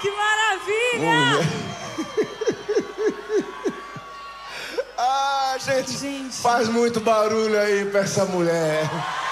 que maravilha! Ah, gente, faz muito barulho aí pra essa mulher.